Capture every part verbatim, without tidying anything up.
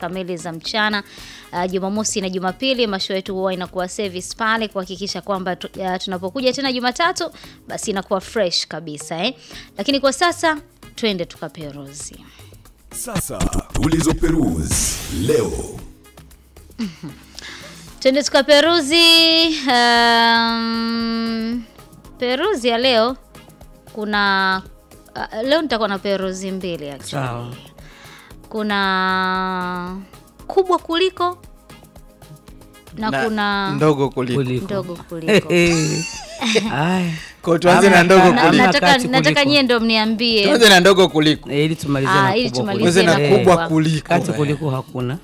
kamili za mchana. Uh, Jumamosi na Jumapili mashow yetu huwa inakuwa service pale kuhakikisha kwamba tu, uh, tunapokuja tena Jumatatu basi inakuwa fresh kabisa eh. Lakini kwa sasa twende tukaperuzi. Sasa tulizoperuzi leo. Twende tukaperuzi um, peruzi ya leo kuna uh, leo nitakuwa na peruzi mbili actually. Sawa. Kuna kubwa kuliko na, na kuna ndogo kuliko. Kuliko. ndogo kuliko. Haya. Kwa tuanze na ndogo Na, kuliko. nataka nataka nyie ndo mniambie. Tuanze na ndogo kuliko. Eh, ili tumalize Ah, na ili kubwa. tumalize Tuanze na na kubwa kubwa. kuliko. Kati kuliko hakuna.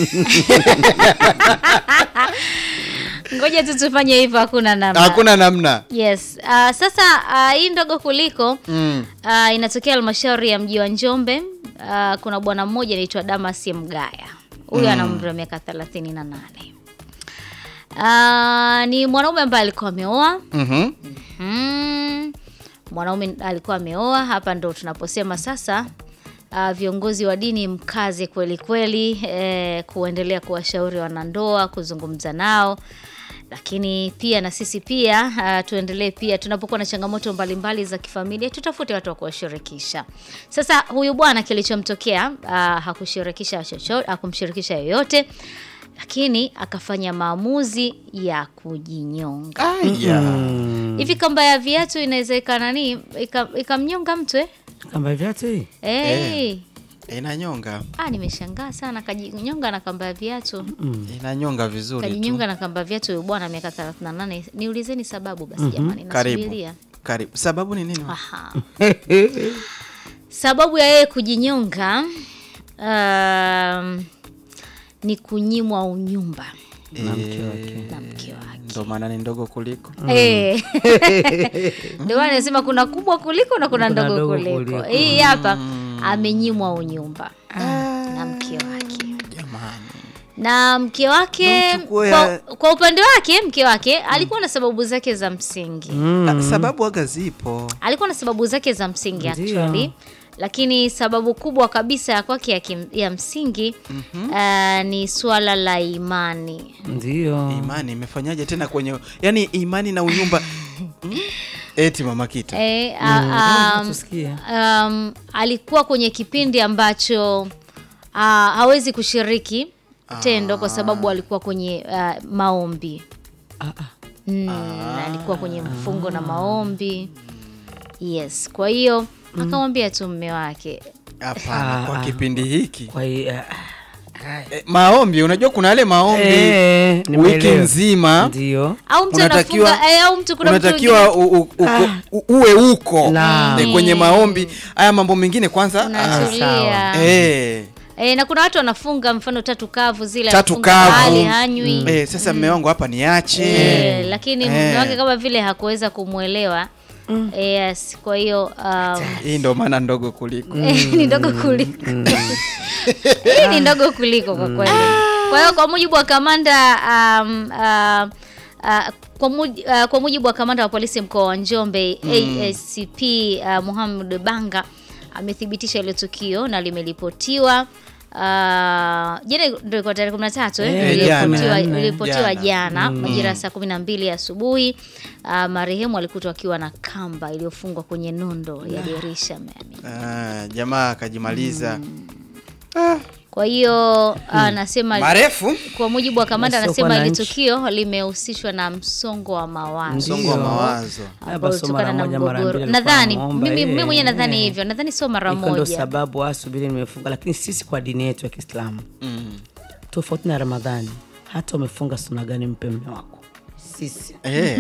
Ngoja tu tufanye hivyo, hakuna namna. Hakuna namna. Yes. Uh, sasa uh, hii ndogo kuliko mm. uh, inatokea halmashauri ya mji wa Njombe. Uh, kuna bwana mmoja anaitwa Damas Mgaya. Huyu mm. ana umri wa miaka thelathini na nane. Uh, ni mwanaume ambaye alikuwa ameoa. Mhm. Mm. Mwanaume alikuwa ameoa. Hapa ndo tunaposema sasa uh, viongozi wa dini mkaze kweli kweli eh, kuendelea kuwashauri wanandoa, kuzungumza nao. Lakini pia na sisi pia uh, tuendelee pia tunapokuwa na changamoto mbalimbali za kifamilia tutafute watu wa kuwashirikisha. Sasa huyu bwana kilichomtokea uh, hakushirikisha chochote, hakumshirikisha yoyote, lakini akafanya maamuzi ya kujinyonga. Aya. Hivi kamba ya viatu inawezekana nini ikamnyonga mtu eh? Kamba ya viatu hii? Eh. Eh. Inanyonga. Ah, nimeshangaa sana kajinyonga na kamba ya viatu. Mm. Inanyonga vizuri tu. Kajinyonga na kamba ya viatu huyu bwana miaka thelathini na nane. Niulizeni sababu basi jamani, nasubiria. Karibu. Sababu ni nini? Aha. Sababu ya yeye kujinyonga um, ni kunyimwa unyumba Na mke wake. na mke wake. Ndio maana ni ndogo kuliko. Eh. Ndio maana nasema kuna kubwa kuliko na kuna ndogo ndogo kuliko. kuliko. Hii hapa amenyimwa unyumba na mke wake. Jamani. Na mke wake Mchukue kwa, ya- kwa upande wake mke wake alikuwa na sababu zake za msingi. Ah, sababu waga zipo. Alikuwa na sababu zake za msingi Ndio. actually. Lakini sababu kubwa kabisa ya kwake ya, kim- ya msingi mm-hmm. uh, ni swala la imani. Ndio. Imani imefanyaje tena kwenye, yani imani na unyumba. Mm? Eti Mama Kita. Eh, uh, um, Tusikie. um, alikuwa kwenye kipindi ambacho uh, hawezi kushiriki tendo kwa sababu alikuwa kwenye uh, maombi. Ah ah. Mm, alikuwa kwenye mfungo na maombi. Yes, kwa hiyo akamwambia tu mume wake. Hapana, Ah, kwa ah. kipindi hiki. Kwa hiyo Eh, maombi, unajua kuna yale maombi eh, wiki nimeelewa. nzima. Ndio. Au mtu Unatakiwa- anafunga eh, au mtu kuna mtu Unatakiwa u- u- uko- u- uwe uko Naam. eh, kwenye maombi. Haya mambo mengine kwanza. ah, unatulia. Eh. Eh, na kuna watu wanafunga mfano tatu kavu zile Tatu anafunga kavu. hali hanywi. Eh, sasa mume wangu hapa niache. Eh, lakini mume Eh. wake kama vile hakuweza kumuelewa. Eh, yes, kwa hiyo um, Hii ndio maana ndogo kuliko. eh, ni ndogo kuliko. Hii ni ndogo kuliko kwa kweli. Kwa hiyo kwa mujibu wa kamanda um, uh, uh, kwa, muj, uh, kwa mujibu wa kamanda wa polisi mkoa wa Njombe mm. A C P uh, Muhammad Banga amethibitisha ile tukio na limeripotiwa Uh, jana ndio kwa tarehe kumi na tatu eh, Eh, iliripotiwa jana. iliripotiwa Jana. jana majira ya saa kumi na mbili asubuhi. Uh, marehemu alikutwa akiwa na kamba iliyofungwa kwenye nondo ya dirisha mami. Ah, jamaa akajimaliza. Ah, Kwa hiyo anasema marefu. kwa mujibu wa kamanda Sio anasema kwa ile wananchi. tukio limehusishwa na msongo wa mawazo. Msongo wa Ndio. mawazo. Ambao Hapa sio kutokana mara na moja, mara mgogoro. mbili Nadhani alikuwa anaomba, mimi mimi eh, mwenyewe nadhani eh. hivyo. Nadhani sio mara Iko ndo moja. sababu asubiri nimefunga, lakini sisi kwa dini yetu ya Kiislamu Mm. tofauti na Ramadhani, hata umefunga sunna gani mpe mume wako. Sisi Eh.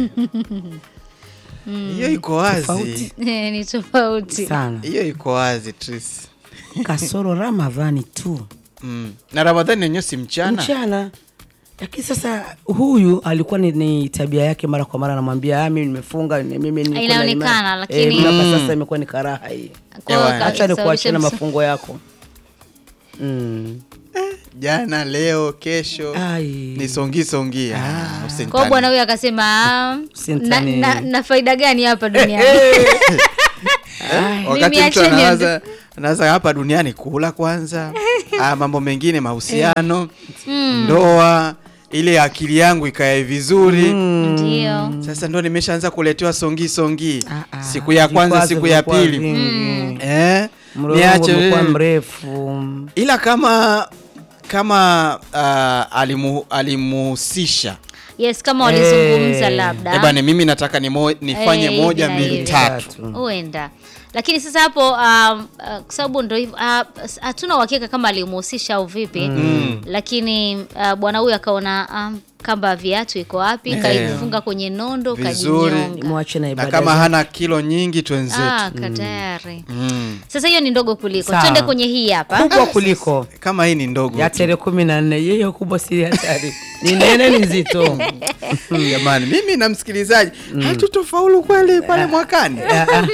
Hiyo iko wazi. Tofauti. Ni tofauti. sana. Hiyo iko wazi Tris. Kasoro Ramadhani tu. Mm. Na Ramadhani yenyewe si mchana. Mchana. Lakini sasa huyu alikuwa ni, ni tabia yake mara kwa mara anamwambia ah, mimi nimefunga ni- mimi niko na Inaonekana, imani." lakini- eh, mpaka Mm. sasa imekuwa ni karaha hii. Kwa hiyo Ewa. ka- Acha nikuachie na sababisha- mafungo yako. Mm. Jana, leo, kesho. Ai. Ni songi songi. Ah, Kwa hiyo usintani. bwana huyu akasema "Ah, na, Usintani. na, na faida gani hapa duniani?" Wakati Mimi mtu acheni anawaza anawaza hapa duniani kula kwanza. ah, mambo mengine mahusiano, ndoa, ile akili yangu ikae vizuri. Ndio. Sasa ndo nimeshaanza kuletewa songi songi. Ah, ah, Siku ya kwanza, vikwazo siku ya vilikuwa pili. vingi. Eh? Mlolongo Niache umekuwa wewe. mrefu. Ila kama kama uh, alimu alimuhusisha. Yes, kama walizungumza Eh. labda. Eh bana, mimi nataka ni mo, nifanye Eh, moja hivi na mbili hivi. tatu. Huenda. Lakini sasa hapo um, uh, kwa sababu ndio hivyo uh, hatuna uhakika kama alimuhusisha au vipi. Lakini uh, bwana huyu akaona um, kamba viatu iko wapi, Eh. kaifunga kwenye nondo, Vizuri. kajinyonga. Mwache na Na ibada. kama zake. hana kilo nyingi twenzetu. Ah, katayari. Mm. Sasa hiyo ni ndogo kuliko. Sawa. Twende kwenye hii hapa. kubwa kuliko Kama hii ni ndogo. ya tele kumi na nne. Yeye kubwa si hatari. Ni nene ni nzito. Jamani, mimi na msikilizaji hatutofaulu kweli pale mwakani. Ah, ah.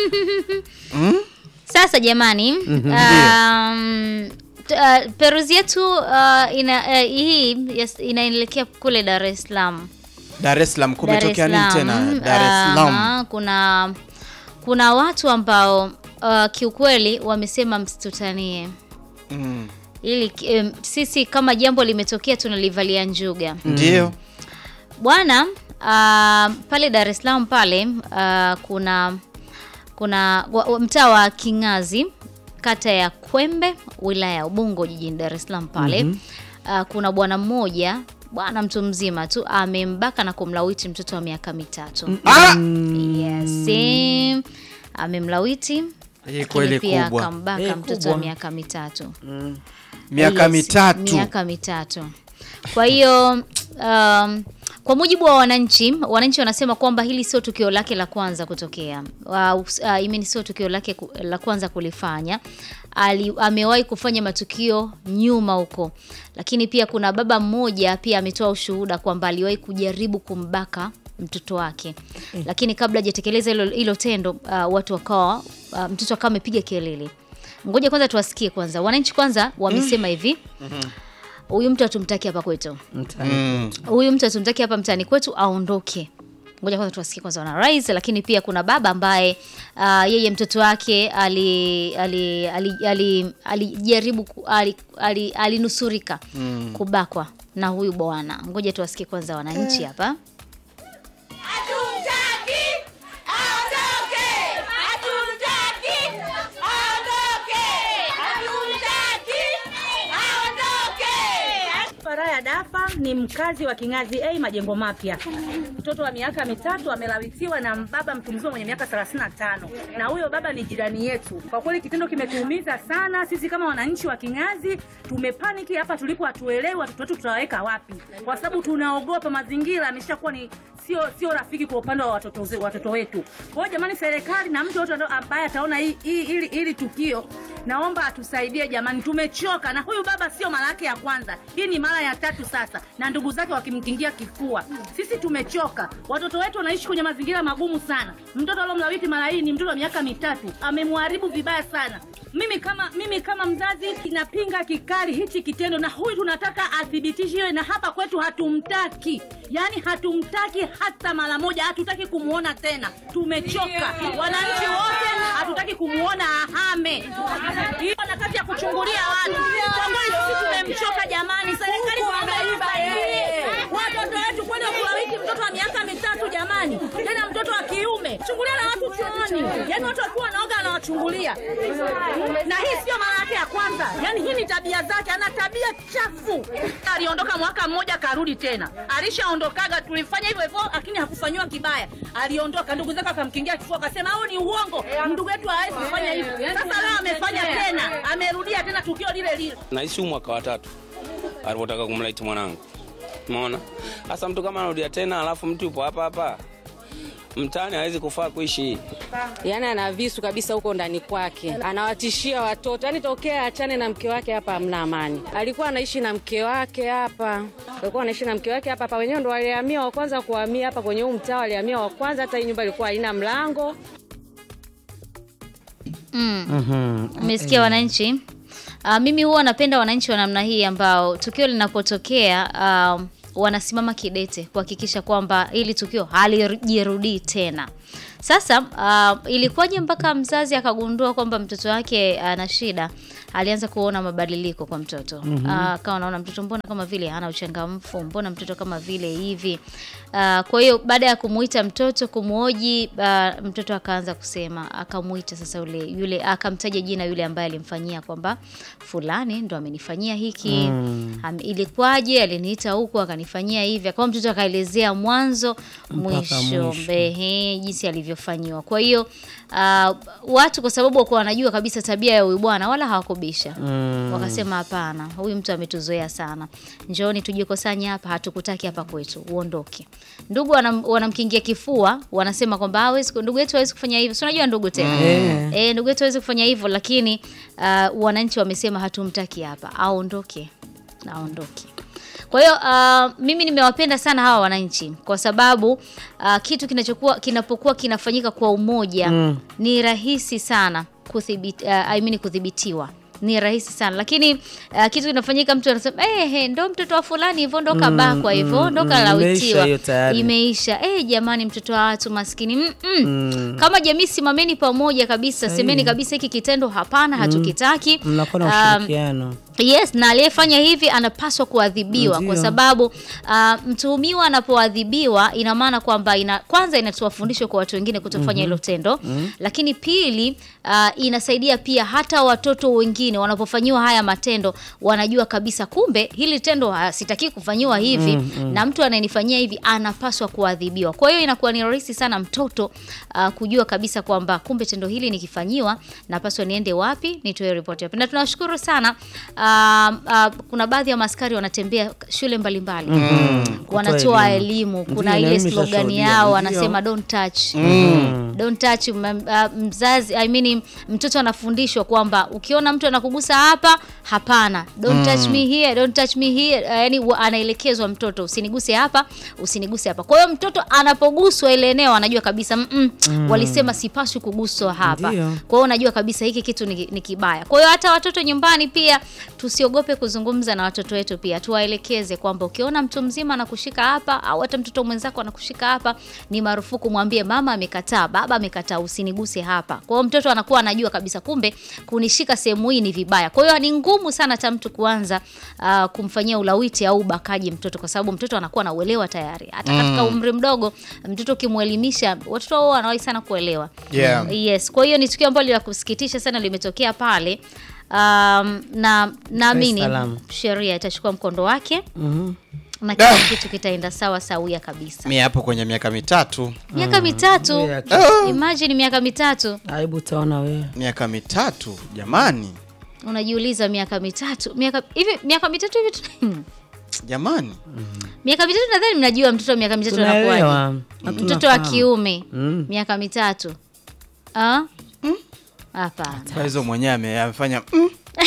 Sasa jamani, um, t- uh, peruzi yetu uh, ina uh, hii yes, inaelekea kule Dar es Salaam. Dar es Salaam Dar es kumetokea nini Salaam. tena? Dar es Salaam. Aha, kuna kuna watu ambao uh, kiukweli wamesema msitutanie. Mm. Ili um, sisi kama jambo limetokea tunalivalia njuga. Ndio. Bwana uh, pale Dar es Salaam pale uh, kuna kuna wa- wa- mtaa wa Kingazi, kata ya Kwembe, wilaya ya Ubungo, jijini Dar es Salaam pale. Uh, kuna bwana mmoja, bwana mtu mzima tu, amembaka na kumlawiti mtoto wa miaka mitatu. Ah! Yes. eh, Amemlawiti. Hii lakini kweli pia kubwa. akambaka Eh, mtoto kubwa. wa miaka mitatu. Miaka Yes, mitatu. miaka mitatu. Kwa hiyo um, kwa mujibu wa wananchi, wananchi wanasema kwamba hili sio tukio lake la kwanza kutokea. Uh, uh, imeni sio tukio lake ku, la kwanza kulifanya. Ali, amewahi kufanya matukio nyuma huko. Lakini pia kuna baba mmoja pia ametoa ushuhuda kwamba aliwahi kujaribu kumbaka mtoto wake. Lakini kabla hajatekeleza hilo hilo tendo, uh, watu wakawa uh, mtoto akawa amepiga kelele. Ngoja kwanza tuwasikie kwanza. Wananchi kwanza wamesema hivi. Huyu mtu hatumtaki hapa kwetu. Mtani. Mm. Huyu mtu hatumtaki hapa mtaani kwetu, aondoke. Ngoja kwanza tuwasikie kwanza wana rise. Lakini pia kuna baba ambaye uh, yeye mtoto wake ali ali ali ali- alijaribu ku- ali, ali, alinusurika kubakwa na huyu bwana. Ngoja tuwasikie kwanza wananchi hapa. Hatumtaki aondoke, hatumtaki aondoke, hatumtaki aondoke. Faraya Dafa ni mkazi wa Kingazi A Majengo Mapya. Mtoto wa miaka mitatu amelawitiwa na baba mtu mzima mwenye miaka thelathini na tano. Na huyo baba ni jirani yetu. Kwa kweli kitendo kimetuumiza sana. Sisi kama wananchi wa Kingazi tumepaniki hapa tulipo, hatuelewi watoto wetu tutawaweka wapi. Kwa sababu tunaogopa mazingira ameshakuwa ni sio sio rafiki kwa upande wa watoto ze- watoto wetu. Kwa hiyo jamani, serikali na mtu yote ambaye ataona hii hii- hili hili tukio, naomba atusaidie jamani, tumechoka. Na huyu baba sio mara yake ya kwanza, hii ni mara ya tatu sasa, na ndugu zake wakimkingia kifua. Sisi tumechoka, watoto wetu wanaishi kwenye mazingira magumu sana. Mtoto aliyomlawiti mara hii ni mtoto wa miaka mitatu, amemharibu vibaya sana. Mimi kama mimi kama mzazi napinga kikali hichi kitendo, na huyu tunataka athibitishiwe, na hapa kwetu hatumtaki, yani hatumtaki hata mara moja, hatutaki kumuona tena. Tumechoka wananchi wote, hatutaki kumuona ahame. Hiyo na kazi ya kuchungulia watu. Kwa kweli sisi tumemchoka jamani, serikali tunaomba watoto wetu kwenda kulawiti mtoto wa miaka mitatu jamani, tena mtoto wa kiume, chungulia na watu chooni, yani watu wakiwa wanaoga anawachungulia. Na hii sio mara yake ya kwanza, yani hii ni tabia zake, ana tabia chafu. Aliondoka mwaka mmoja karudi tena, alishaondokaga, tulifanya hivyo hivyo, lakini hakufanywa kibaya. Aliondoka, ndugu zake akamkingia kifua, akasema hao ni uongo, ndugu yetu hawezi kufanya hivyo. Sasa leo amefanya tena, amerudia tena tukio lile lile. Naishi mwaka wa tatu alipotaka kumlaiti mwanangu. Umeona? Sasa mtu kama anarudia tena alafu mtu yupo hapa hapa mtaani hawezi kufaa kuishi. Yaani ana visu kabisa huko ndani kwake. Anawatishia watoto. Yaani tokea achane na mke wake hapa hamna amani. Alikuwa anaishi na mke wake hapa. Alikuwa anaishi na mke wake hapa hapa. Wenyewe ndo walihamia wa kwanza kuhamia hapa kwenye huu mtaa, walihamia wa kwanza, hata hii nyumba ilikuwa haina mlango. Mm. Umesikia wananchi? Uh, mimi huwa napenda wananchi wa namna hii ambao tukio linapotokea uh, wanasimama kidete kuhakikisha kwamba hili tukio halijirudii tena. Sasa uh, ilikuwaje mpaka mzazi akagundua kwamba mtoto wake ana uh, shida? Alianza kuona mabadiliko kwa mtoto. Mm -hmm. Uh, kawa naona mtoto mbona kama vile hana uchangamfu, mbona mtoto kama vile hivi. Uh, kwa hiyo baada ya kumuita mtoto kumuoji, uh, mtoto akaanza kusema, akamuita sasa yule yule akamtaja jina yule ambaye alimfanyia kwamba fulani ndo amenifanyia hiki. Mm. Um, ilikuwaje aliniita huko akanifanyia hivi. Akawa mtoto akaelezea mwanzo mwisho mbehe jinsi alivyofanywa. Kwa hiyo uh, watu kwa sababu wako wanajua kabisa tabia ya huyu bwana wala hawakubisha. Mm. Wakasema hapana, huyu mtu ametuzoea sana. Njooni tujikusanye hapa, hatukutaki hapa kwetu, uondoke. Ndugu wanam, wanamkingia kifua, wanasema kwamba hawezi, ndugu yetu hawezi kufanya hivyo. Si unajua ndugu tena. Mm. Eh, ndugu yetu hawezi kufanya hivyo, lakini uh, wananchi wamesema hatumtaki hapa, aondoke. Na aondoke. Kwa hiyo uh, mimi nimewapenda sana hawa wananchi kwa sababu uh, kitu kinachokuwa kinapokuwa kinafanyika kwa umoja mm. ni rahisi sana kudhibiti uh, I mean kudhibitiwa. Ni rahisi sana, lakini uh, kitu kinafanyika mtu anasema eh hey, ndo mtoto wa fulani hivyo ndo kabakwa hivyo ndo kalawitiwa, imeisha. Eh jamani, mtoto wa watu maskini. mm -mm. Mm. Kama jamii simameni pamoja kabisa. Hey. Semeni kabisa hiki kitendo hapana, mm. hatukitaki. Mnakuwa na ushirikiano. Um, yes, na aliyefanya hivi anapaswa kuadhibiwa. Ndiyo. Kwa sababu uh, mtuhumiwa anapoadhibiwa ina maana kwamba ina, kwanza inatoa fundisho kwa watu wengine kutofanya hilo mm -hmm. tendo. Mm -hmm. Lakini pili uh, inasaidia pia hata watoto wengine wanapofanyiwa haya matendo wanajua kabisa kumbe hili tendo sitaki kufanyiwa hivi. Mm -hmm. Na mtu anayenifanyia hivi anapaswa kuadhibiwa. Kwa hiyo inakuwa ni rahisi sana mtoto uh, kujua kabisa kwamba kumbe tendo hili nikifanyiwa napaswa niende wapi, nitoe ripoti wapi. Na tunashukuru sana Uh, uh, kuna baadhi ya maskari wanatembea shule mbalimbali mbali. Mm. Wanatoa elimu. Kuna ile slogan yao wanasema don't touch. Mm. Don't touch. Uh, mzazi I mean mtoto anafundishwa kwamba ukiona mtu anakugusa hapa, hapana. Don't mm. touch me here, don't touch me here. Uh, yani anaelekezwa mtoto usiniguse hapa, usiniguse hapa. Kwa hiyo mtoto anapoguswa ile eneo anajua kabisa mm -mm, mm. walisema sipaswi kuguswa hapa. Ndiyo. Kwa hiyo unajua kabisa hiki kitu ni, ni kibaya. Kwa hiyo hata watoto nyumbani pia tusiogope kuzungumza na watoto wetu, pia tuwaelekeze kwamba ukiona mtu mzima anakushika hapa au hata mtoto mwenzako anakushika hapa ni marufuku, mwambie mama amekataa, baba amekataa, usiniguse hapa. Kwa hiyo mtoto anakuwa anajua kabisa kumbe kunishika sehemu hii ni vibaya. Kwa hiyo ni ngumu sana hata mtu kuanza uh, kumfanyia ulawiti au ubakaji mtoto kwa sababu mtoto anakuwa na uelewa tayari. Hata katika umri mdogo mtoto kimuelimisha, watoto wao wanawahi sana kuelewa. Yeah. Yes, kwa hiyo ni tukio ambalo la kusikitisha sana limetokea pale. Um, na naamini sheria itachukua mkondo wake. Mhm. Na kila kitu kitaenda sawa sawia kabisa. Mimi hapo kwenye miaka mitatu. Miaka mm. mitatu. Oh. Imagine miaka mitatu. Aibu utaona wewe. Miaka mitatu, jamani. Unajiuliza miaka mitatu. Miaka hivi miaka mitatu hivi jamani. Mm. Miaka mitatu nadhani mnajua mtoto miaka mitatu anakuwa. Mtoto wa kiume mm. miaka mitatu. Ah? Mm? Hapana. Kwa hizo mwenyewe amefanya mm.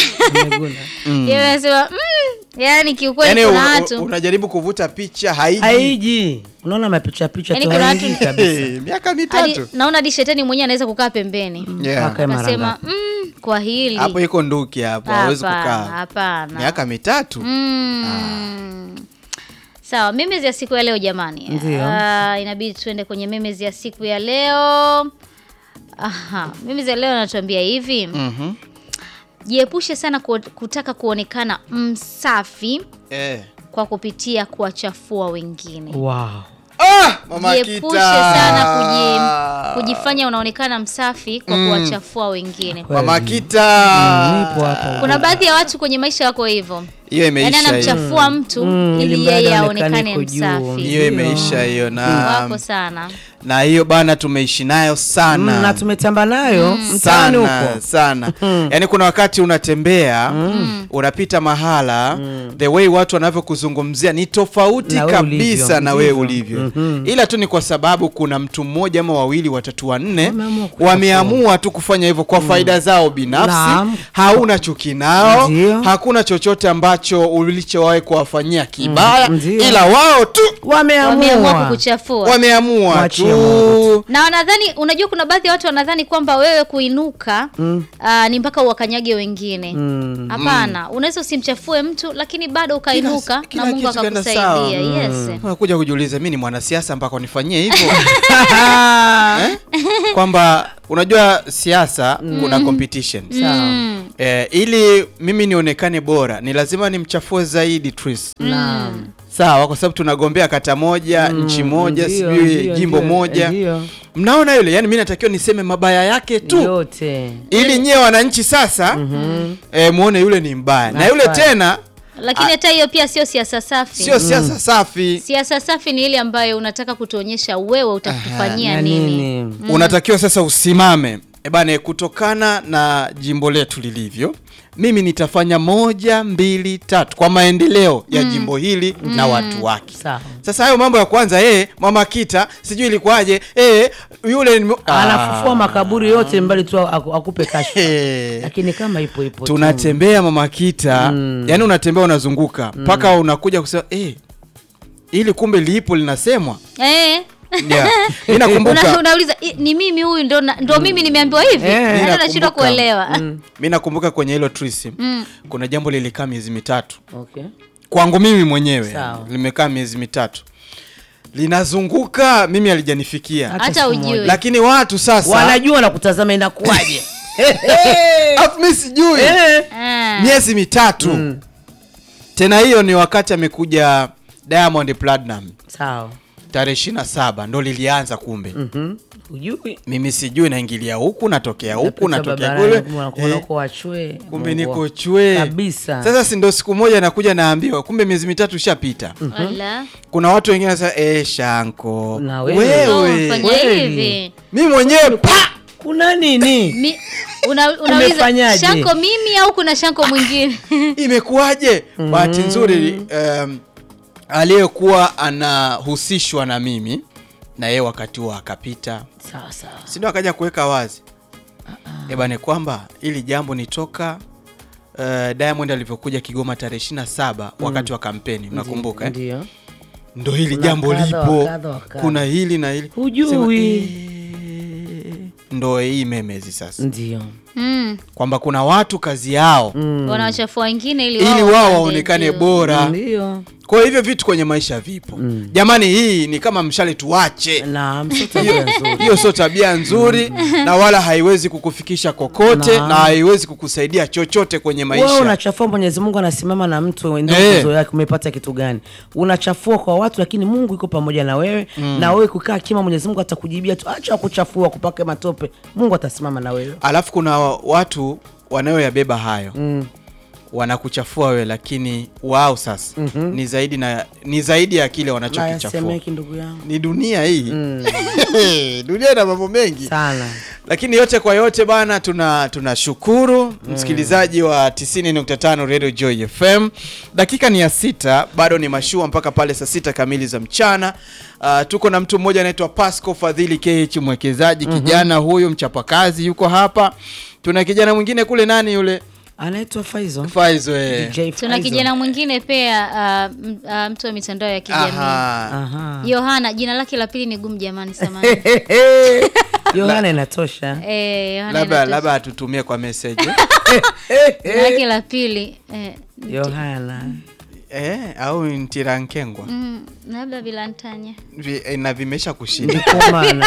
mm. Yeye anasema mm. Yaani kiukweli yani kuna watu unajaribu kuvuta picha haiji. Haiji. Unaona mapicha picha tu haiji kabisa. Miaka mitatu. Naona di shetani mwenyewe anaweza kukaa pembeni. Mm. Yeah. Akasema mm, kwa hili. Hapo iko nduki hapo, hawezi kukaa. Hapana. Miaka mitatu. Mm. Ah. Sawa, memes ya siku ya leo jamani. Uh, inabidi tuende kwenye memes ya siku ya leo. Aha, memes ya leo anatuambia hivi. Mhm. Mm jiepushe sana kutaka kuonekana msafi eh, kwa kupitia kuwachafua wengine. Wow. Ah, Mama Kita. Jiepushe sana kuji, kujifanya unaonekana msafi kwa mm. kuwachafua wengine. Mama Kita. Mm, kuna baadhi ya watu kwenye maisha wako hivyo. Hiyo imeisha. Yaani anamchafua mtu mm. ili yeye aonekane msafi. Hiyo imeisha hiyo na wako sana. Na hiyo bana tumeishi nayo sana. Mm, na tumetamba nayo mm. mtaani huko sana. Yaani kuna wakati unatembea, mm. unapita mahala, mm. the way watu wanavyokuzungumzia ni tofauti na kabisa ulivyo. Na wewe ulivyo. Mm-hmm. Ila tu ni kwa sababu kuna mtu mmoja ama wawili watatu wanne wameamua tu kufanya hivyo kwa mm. faida zao binafsi. Naam. Hauna chuki nao, Ndiyo. Hakuna chochote ambacho ulichowahi kuwafanyia kibaya, mm. ila wao tu wameamua kukuchafua. Wameamua tu. Na wanadhani, unajua kuna baadhi ya watu wanadhani kwamba wewe kuinuka mm. uh, ni mpaka uwakanyagie wengine. Hapana, mm. unaweza usimchafue mtu lakini bado ukainuka kila, kila na Mungu akakusaidia. Yes. Unakuja kujiuliza mimi ni mwanasiasa mpaka unifanyie hivyo. eh? Kwamba unajua siasa mm. kuna competition. Mm. Eh, ili mimi nionekane bora ni lazima nimchafue zaidi Tris. Naam. Sawa, kwa sababu tunagombea kata moja, mm, nchi moja, sijui jimbo ndiyo, moja. Ndiyo. Mnaona yule, yani mimi natakiwa niseme mabaya yake tu yote. Ili nyewe wananchi sasa mm-hmm. eh, muone yule ni mbaya. Na, na yule tena lakini hata hiyo pia sio siasa safi. Sio siasa mm. safi. Siasa safi ni ile ambayo unataka kutuonyesha wewe utakufanyia nini. nini. Mm. Unatakiwa sasa usimame. E bane, kutokana na jimbo letu lilivyo, mimi nitafanya moja, mbili, tatu kwa maendeleo ya mm. jimbo hili mm. na watu wake. Sawa. Sasa hayo mambo ya kwanza, eh Mama Kita, sijui ilikuwaje, eh yule ah. anafufua makaburi yote mbali tu akupe kashfa. Lakini kama ipo ipo. Tunatembea Mama Kita, mm. yani unatembea unazunguka mpaka mm. unakuja kusema eh ili kumbe lipo linasemwa. Eh Yeah. Ninakumbuka Una, unauliza ni mimi huyu ndo ndo mimi nimeambiwa hivi. Eh, ndio nashindwa kuelewa. Mm. Mimi nakumbuka kwenye hilo Trisi. Mm. Kuna jambo lilikaa miezi mitatu. Okay. Kwangu mimi mwenyewe Sawa. limekaa miezi mitatu. Linazunguka mimi alijanifikia. Hata ujui. Lakini watu sasa wanajua na kutazama inakuaje. Afu mimi sijui. Miezi mitatu. Mm. Tena hiyo ni wakati amekuja Diamond Platinum. Sawa. Tarehe ishirini na saba ndo lilianza kumbe. Mhm. Ujui. Mimi sijui naingilia huku natokea huku natokea kule. Kuna uko wachwe. Kumbe niko chwe. Kabisa. Sasa si ndo siku moja nakuja naambiwa kumbe miezi mitatu ushapita. Wala. Kuna watu wengine wanasema eh Shanko. Na wewe. Wewe. Fanya hivi. Mimi mwenyewe pa kuna nini? Mi, una, unauliza Shanko mimi au kuna Shanko mwingine? Imekuaje? Mm. Bahati nzuri um, aliyekuwa anahusishwa na mimi na yeye wakati huo akapita. Sawa sawa. Si ndio akaja kuweka wazi. Uh-uh. Eba ni kwamba ili jambo nitoka uh, Diamond alivyokuja Kigoma tarehe ishirini na saba mm. wakati wa kampeni unakumbuka eh? Ndio. Ndio hili kuna jambo kadha, lipo. Kadha, kadha. Kuna hili na hili. Hujui. E, ndio hii memezi sasa. Ndio. Mm. Kwamba kuna watu kazi yao mm. wanawachafua wengine ili ili wao waonekane bora. Ndio. Kwa hivyo vitu kwenye maisha vipo. Mm. Jamani, hii ni kama mshale tuache. Na tabia nzuri. Hiyo sio tabia nzuri na wala haiwezi kukufikisha kokote na, na haiwezi kukusaidia chochote kwenye maisha. Wewe unachafua, Mwenyezi Mungu anasimama na mtu ndio hey. Uzo yake umepata kitu gani? Unachafua kwa watu lakini Mungu yuko pamoja na wewe mm. na wewe kukaa kima Mwenyezi Mungu atakujibia tu. Acha kuchafua kupaka matope. Mungu atasimama na wewe. Alafu kuna watu wanaoyabeba hayo. Mm. Wanakuchafua wewe lakini wao sasa mm-hmm. ni zaidi na ni zaidi ya kile wanachokichafua. Ni dunia hii. Mm. Dunia ina mambo mengi sana. Lakini yote kwa yote bana tuna tunashukuru mm. msikilizaji wa tisini nukta tano Radio Joy F M. Dakika ni ya sita, bado ni mashua mpaka pale saa sita kamili za mchana. Uh, tuko na mtu mmoja anaitwa Pasco Fadhili K H mwekezaji mm-hmm. kijana huyu mchapakazi yuko hapa. Tuna kijana mwingine kule nani yule? Anaitwa Faizo. Faizo eh. Tuna kijana mwingine pia uh, uh, mtu wa mitandao ya kijamii. Aha. Aha. Yohana, jina lake la pili ni gumu jamani samahani. Yohana inatosha. Eh, Yohana. Labda labda tutumie kwa message. Jina lake la pili eh Yohana. Eh, au Ntirankengwa. Mm, labda Vilantanya. Vi, eh, na vimesha kushinda. Kwa maana.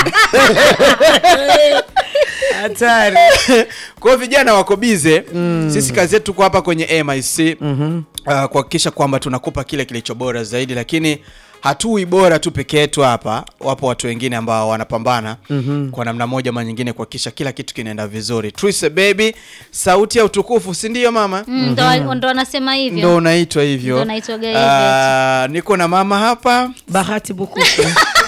Hatari. Kwa vijana wako bize, mm. sisi kazi yetu tuko hapa kwenye M I C mm-hmm. uh, kuhakikisha kwamba tunakupa kile kilicho bora zaidi, lakini hatui bora tu peke yetu hapa. Wapo watu wengine ambao wanapambana mm-hmm. kwa namna moja ama nyingine kuhakikisha kila kitu kinaenda vizuri. Trise baby, sauti ya utukufu, si ndio mama? Mm, ndo mm-hmm. ndo anasema hivyo. Ndo unaitwa hivyo. Ndo naitwa hivyo. Uh, niko na mama hapa, Bahati Bukuku.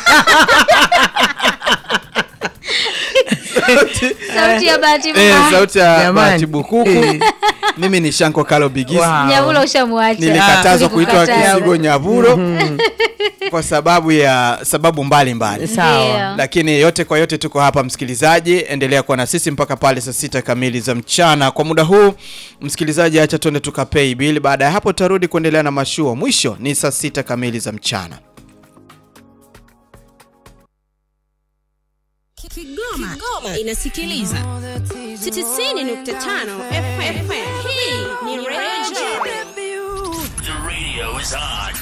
sauti, sauti ya Bahati Bukuku. Eh, sauti ya Bahati Bukuku. Mimi ni Shanko Kalo Bigisi. Wow. Nyavuro ushamwacha. Nilikatazwa kuitwa Kisigo Nyavuro mm-hmm. kwa sababu ya sababu mbalimbali. Sawa. Lakini yote kwa yote tuko hapa msikilizaji, endelea kuwa na sisi mpaka pale saa sita kamili za mchana. Kwa muda huu msikilizaji, acha tuende tukapay bill. Baada ya hapo tutarudi kuendelea na mashua. Mwisho ni saa sita kamili za mchana. Kigoma, Kigoma inasikiliza tisini nukta tano F M. Hii ni Radio Joy. The radio is on.